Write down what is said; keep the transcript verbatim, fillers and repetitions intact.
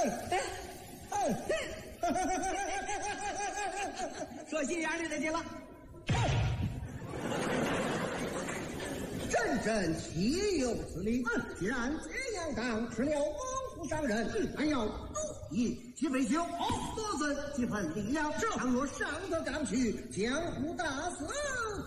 说心眼里的去了。 朕朕岂有此理！既然这样当吃了猛虎伤人，还要毒饮其杯酒，多损几分力量。倘若上得纲去，江湖大死